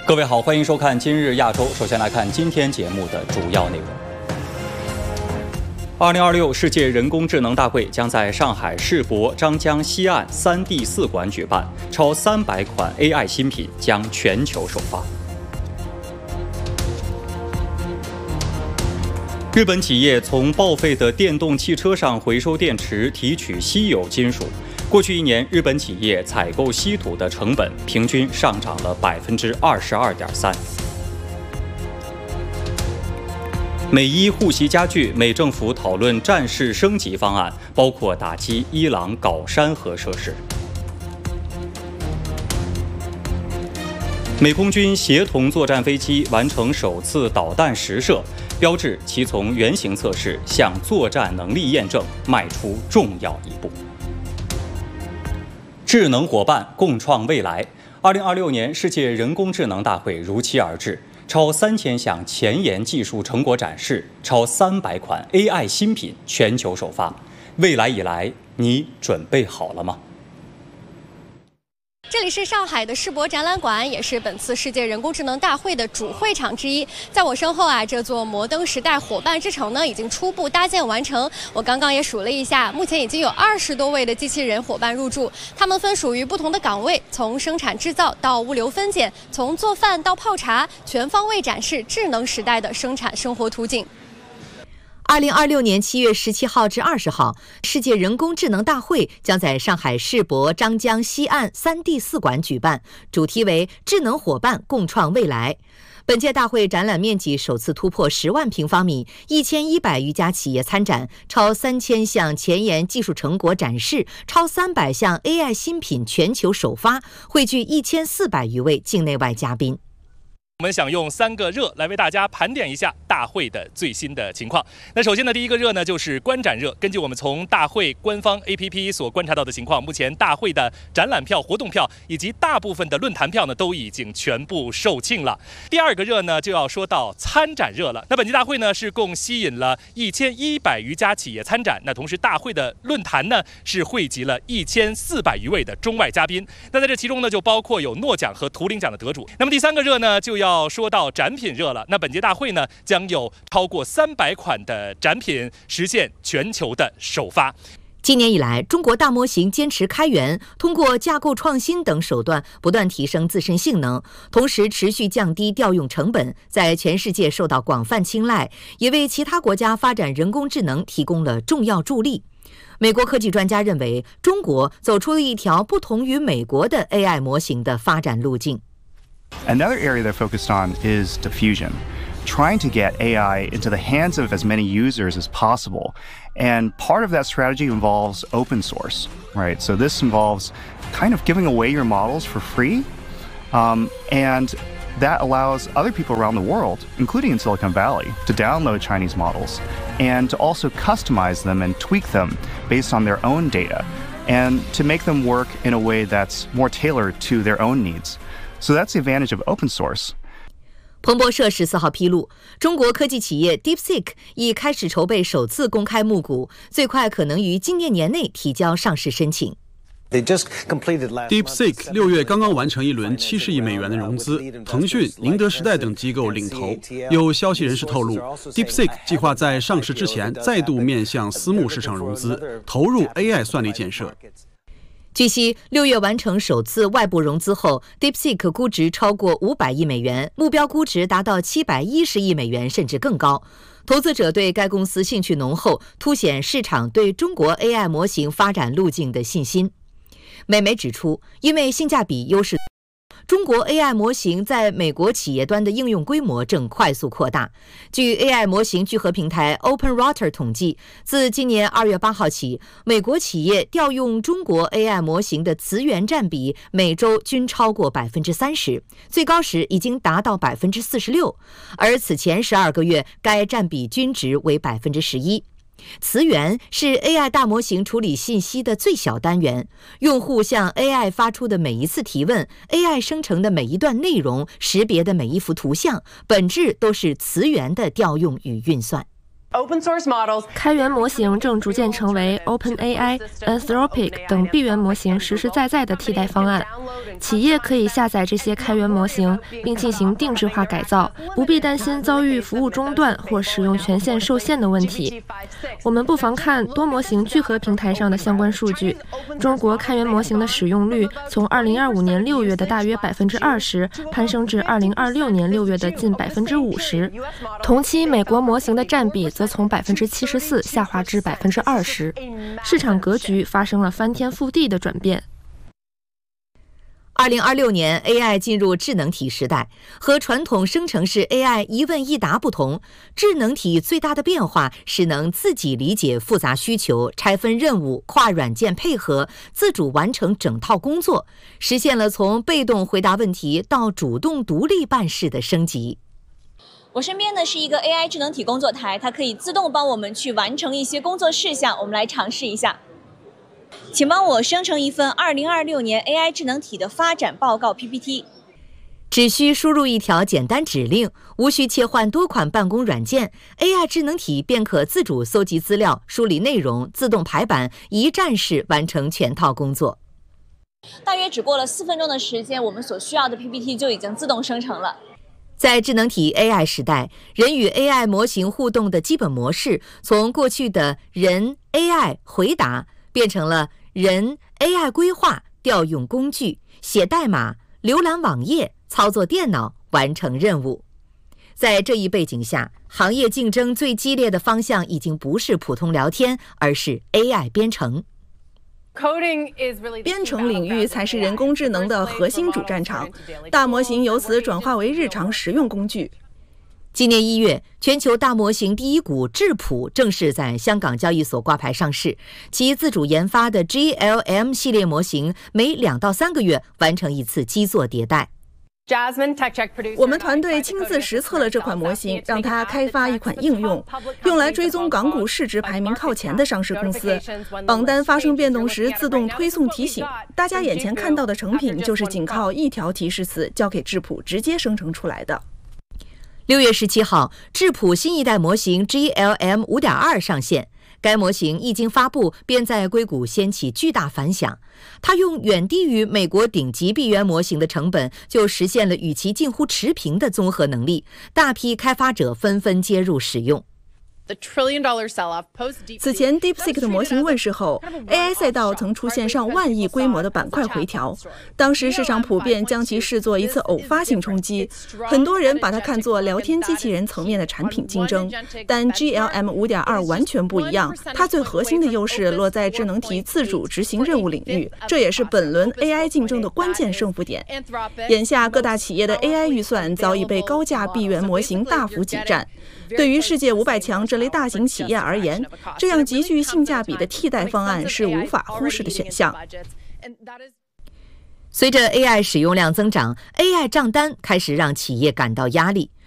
各位好，欢迎收看今日亚洲。首先来看今天节目的主要内容。2026世界人工智能大会将在上海世博张江西岸3D4馆举办，超300款 AI 新品将全球首发。日本企业从报废的电动汽车上回收电池，提取稀有金属。过去1年，日本企业采购稀土的成本平均上涨了22.3%。美伊互袭加剧，美政府讨论战事升级方案，包括打击伊朗镐山核设施。美空军协同作战飞机完成首次导弹实射，标志其从原型测试向作战能力验证迈出重要一步。智能伙伴共创未来。2026年世界人工智能大会如期而至，超3000项前沿技术成果展示，超300款 AI 新品全球首发。未来以来，你准备好了吗？ 这里是上海的世博展览馆，也是本次世界人工智能大会的主会场之一。在我身后这座摩登时代伙伴之城呢，已经初步搭建完成。我刚刚也数了一下，目前已经有20多位的机器人伙伴入驻，他们分属于不同的岗位，从生产制造到物流分拣，从做饭到泡茶，全方位展示智能时代的生产生活图景。 2026年7月17号至20号，世界人工智能大会将在上海世博张江西岸3D4馆举办，主题为智能伙伴共创未来。本届大会展览面积首次突破10万平方米，1100余家企业参展，超3000项前沿技术成果展示，超300项 AI 新品全球首发，汇聚1400余位境内外嘉宾。 我们想用3个热来为大家盘点一下大会的最新的情况。那首先呢，第一个热呢就是观展热。根据我们从大会官方 APP 所观察到的情况，目前大会的展览票、活动票以及大部分的论坛票呢都已经全部售罄了。第二个热呢就要说到参展热了。那本届大会呢是共吸引了1100余家企业参展，那同时大会的论坛呢是汇集了1400余位的中外嘉宾。那在这其中呢就包括有诺奖和图灵奖的得主。那么第3个热呢就要说到展品热了。那本届大会呢将有超过300款的展品实现全球的首发。 今年以来，中国大模型坚持开源，通过架构创新等手段不断提升自身性能，同时持续降低调用成本，在全世界受到广泛青睐，也为其他国家发展人工智能提供了重要助力。美国科技专家认为，中国走出了一条不同于美国的 AI 模型的发展路径。 Another area they're focused on is diffusion, trying to get AI into the hands of as many users as possible. And part of that strategy involves open source, right? So this involves kind of giving away your models for free, and that allows other people around the world, including in Silicon Valley, to download Chinese models and to also customize them and tweak them based on their own data and to make them work in a way that's more tailored to their own needs.So that's the advantage of open source. 彭博社14号披露，中国科技企业 DeepSeek 已开始筹备首次公开募股，最快可能于今年年内提交上市申请。 DeepSeek 6月刚刚完成一轮70亿美元的融资，腾讯、宁德时代等机构领投。有消息人士透露 ，DeepSeek 计划在上市之前再度面向私募市场融资，投入 AI 算力建设。 据悉，6月完成首次外部融资后 ，DeepSeek 估值超过500亿美元，目标估值达到710亿美元，甚至更高。投资者对该公司兴趣浓厚，凸显市场对中国 AI 模型发展路径的信心。美媒指出，因为性价比优势，中国 AI 模型在美国企业端的应用规模正快速扩大。据 AI 模型聚合平台 OpenRouter 统计，自今年2月8号起，美国企业调用中国 AI 模型的词源占比每周均超过30%，最高时已经达到46%，而此前12个月该占比均值为11%。词源是 AI 大模型处理信息的最小单元，用户向 AI 发出的每一次提问， AI 生成的每一段内容，识别的每一幅图像，本质都是词源的调用与运算。 开源模型正逐渐成为 OpenAI、Anthropic 等闭源模型实实在在的替代方案。企业可以下载这些开源模型，并进行定制化改造，不必担心遭遇服务中断或使用权限受限的问题。我们不妨看多模型聚合平台上的相关数据。中国开源模型的使用率从2025年6月的大约20%攀升至2026年6月的近50%，同期美国模型的占比则从74%下滑至20%，市场格局发生了翻天覆地的转变。 2026年 AI 进入智能体时代，和传统生成式 AI 一问一答不同，智能体最大的变化是能自己理解复杂需求，拆分任务，跨软件配合，自主完成整套工作，实现了从被动回答问题到主动独立办事的升级。 我身边呢是一个 AI 智能体工作台，它可以自动帮我们去完成一些工作事项，我们来尝试一下。请帮我生成一份2026年 AI 智能体的发展报告 PPT。 只需输入一条简单指令，无需切换多款办公软件 ，AI 智能体便可自主搜集资料、梳理内容、自动排版，一站式完成全套工作。 大约只过了4分钟的时间，我们所需要的 PPT 就已经自动生成了。 在智能体 AI 时代，人与 AI 模型互动的基本模式，从过去的人 AI 回答，变成了人 AI 规划、调用工具、写代码、浏览网页、操作电脑、完成任务。在这一背景下，行业竞争最激烈的方向已经不是普通聊天，而是 AI 编程。 编程领域才是人工智能的核心主战场，大模型由此转化为日常实用工具。 今年1月，全球大模型第一股智谱正式在香港交易所挂牌上市。其自主研发的 GLM 系列模型每2到3个月完成一次基座迭代。 我们团队亲自实测了这款模型，让它开发一款应用，用来追踪港股市值排名靠前的上市公司。榜单发生变动时自动推送提醒，大家眼前看到的成品就是仅靠一条提示词交给智谱直接生成出来的。 6月17号，智谱新一代模型 GLM 5.2 上线。该模型一经发布，便在硅谷掀起巨大反响。它用远低于美国顶级闭源模型的成本，就实现了与其近乎持平的综合能力。大批开发者纷纷接入使用。 此前 DeepSeek 的模型问世后 ，AI 赛道曾出现上万亿规模的板块回调。当时市场普遍将其视作一次偶发性冲击，很多人把它看作聊天机器人层面的产品竞争。但 GLM 5.2 完全不一样，它最核心的优势落在智能体自主执行任务领域，这也是本轮 AI 竞争的关键胜负点。眼下各大企业的 AI 预算早已被高价闭源模型大幅挤占。对于世界500强这类大型企业而言，这样极具性价比的替代方案是无法忽视的选项。 随着 AI 使用量增长， AI 账单开始让企业感到压力。